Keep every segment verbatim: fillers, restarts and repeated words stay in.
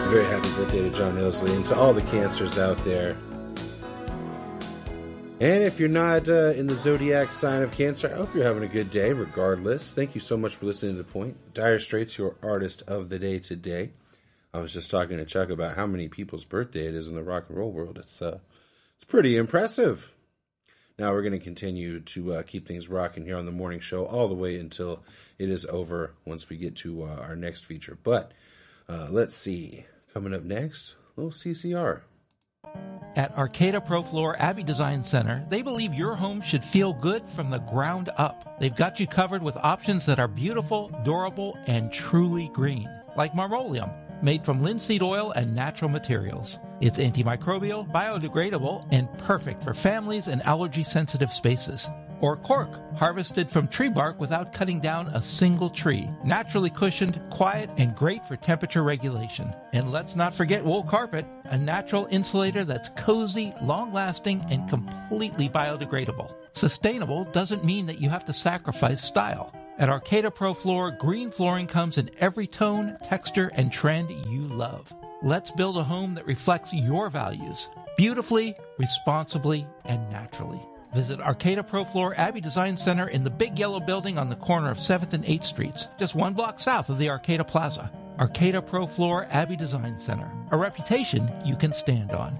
Very happy birthday to John Hilsley and to all the Cancers out there. And if you're not uh, in the zodiac sign of Cancer, I hope you're having a good day regardless. Thank you so much for listening to The Point. Dire Straits, your artist of the day today. I was just talking to Chuck about how many people's birthday it is in the rock and roll world. It's uh, it's pretty impressive. Now we're going to continue to uh, keep things rocking here on the morning show all the way until it is over once we get to uh, our next feature. But uh, let's see. Coming up next, a little C C R. At Arcata Pro Floor Abbey Design Center, they believe your home should feel good from the ground up. They've got you covered with options that are beautiful, durable, and truly green, like Marmolium, made from linseed oil and natural materials. It's antimicrobial, biodegradable, and perfect for families and allergy-sensitive spaces. Or cork, harvested from tree bark without cutting down a single tree. Naturally cushioned, quiet, and great for temperature regulation. And let's not forget wool carpet, a natural insulator that's cozy, long-lasting, and completely biodegradable. Sustainable doesn't mean that you have to sacrifice style. At Arcata Pro Floor, green flooring comes in every tone, texture, and trend you love. Let's build a home that reflects your values, beautifully, responsibly, and naturally. Visit Arcata Pro Floor Abbey Design Center in the big yellow building on the corner of seventh and eighth Streets, just one block south of the Arcata Plaza. Arcata Pro Floor Abbey Design Center, a reputation you can stand on.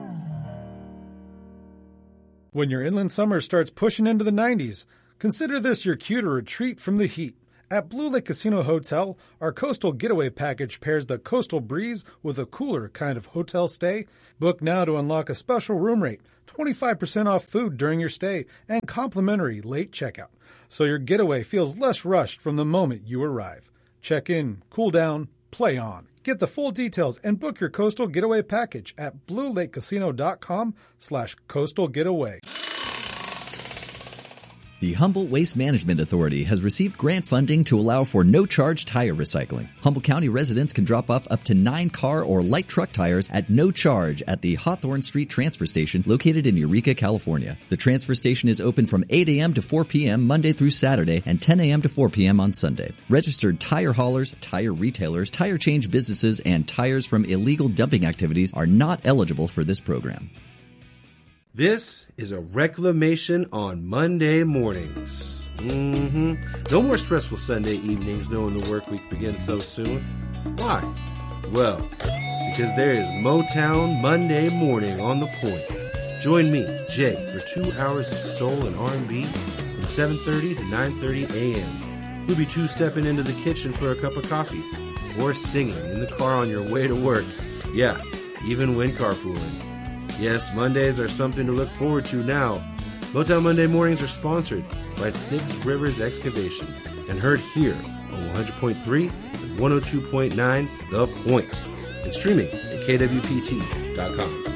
When your inland summer starts pushing into the nineties, consider this your cue to retreat from the heat. At Blue Lake Casino Hotel, our Coastal Getaway Package pairs the coastal breeze with a cooler kind of hotel stay. Book now to unlock a special room rate, twenty-five percent off food during your stay, and complimentary late checkout, so your getaway feels less rushed from the moment you arrive. Check in, cool down, play on. Get the full details and book your Coastal Getaway Package at bluelakecasino.com slash coastal getaway. The Humboldt Waste Management Authority has received grant funding to allow for no-charge tire recycling. Humboldt County residents can drop off up to nine car or light truck tires at no charge at the Hawthorne Street Transfer Station located in Eureka, California. The transfer station is open from eight a.m. to four p.m. Monday through Saturday and ten a.m. to four p.m. on Sunday. Registered tire haulers, tire retailers, tire change businesses, and tires from illegal dumping activities are not eligible for this program. This is a reclamation on Monday mornings. Mm-hmm. No more stressful Sunday evenings knowing the work week begins so soon. Why? Well, because there is Motown Monday morning on the Point. Join me, Jay, for two hours of soul and R and B from seven thirty to nine thirty a.m. We'll be two-stepping into the kitchen for a cup of coffee or singing in the car on your way to work. Yeah, even when carpooling. Yes, Mondays are something to look forward to now. Motown Monday mornings are sponsored by Six Rivers Excavation and heard here on one hundred point three and one oh two point nine The Point and streaming at K W P T dot com.